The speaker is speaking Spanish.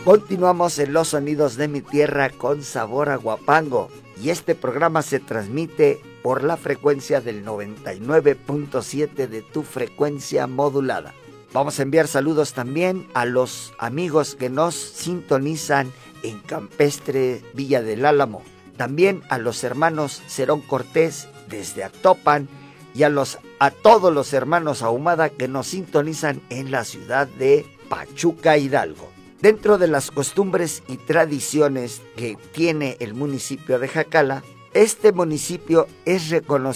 Continuamos en Los Sonidos de mi Tierra con sabor a Huapango, y este programa se transmite por la frecuencia del 99.7 de tu frecuencia modulada. Vamos a enviar saludos también a los amigos que nos sintonizan en Campestre, Villa del Álamo, también a los hermanos Cerón Cortés desde Actopan y a todos los hermanos Ahumada que nos sintonizan en la ciudad de Pachuca, Hidalgo. Dentro de las costumbres y tradiciones que tiene el municipio de Jacala, este municipio es reconocido